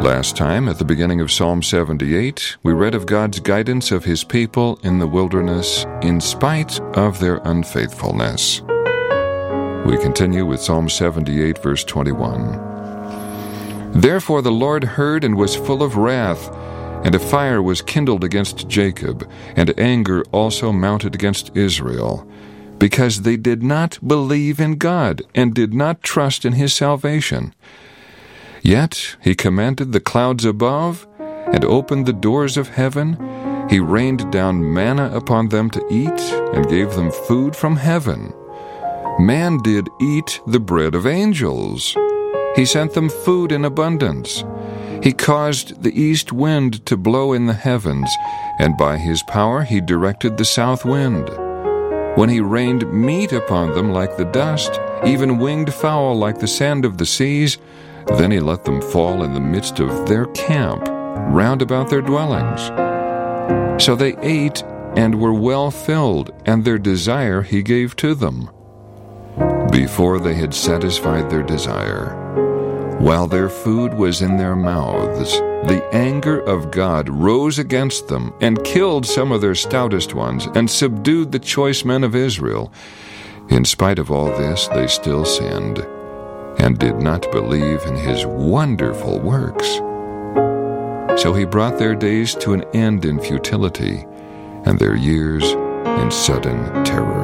Last time, at the beginning of Psalm 78, we read of God's guidance of His people in the wilderness in spite of their unfaithfulness. We continue with Psalm 78, verse 21. Therefore the Lord heard and was full of wrath, and a fire was kindled against Jacob, and anger also mounted against Israel, because they did not believe in God, and did not trust in His salvation. Yet He commanded the clouds above, and opened the doors of heaven. He rained down manna upon them to eat, and gave them food from heaven. Man did eat the bread of angels. He sent them food in abundance. He caused the east wind to blow in the heavens, and by His power He directed the south wind. When He rained meat upon them like the dust, even winged fowl like the sand of the seas, then He let them fall in the midst of their camp, round about their dwellings. So they ate and were well filled, and their desire He gave to them. Before they had satisfied their desire, while their food was in their mouths, the anger of God rose against them, and killed some of their stoutest ones, and subdued the choice men of Israel. In spite of all this, they still sinned, and did not believe in His wonderful works. So He brought their days to an end in futility, and their years in sudden terror.